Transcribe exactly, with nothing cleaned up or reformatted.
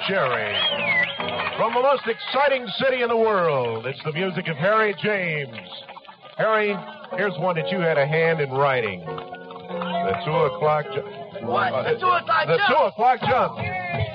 Cherry. From the most exciting city in the world, it's the music of Harry James. Harry, here's one that you had a hand in writing. The two o'clock jump. What? The two o'clock the jump? The two o'clock jump.